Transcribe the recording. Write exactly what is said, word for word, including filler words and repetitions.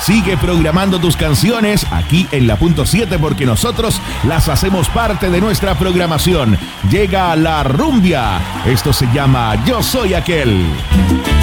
Sigue programando tus canciones aquí en la punto siete porque nosotros las hacemos parte de nuestra programación. Llega la rumbia. Esto se llama Yo Soy Aquel.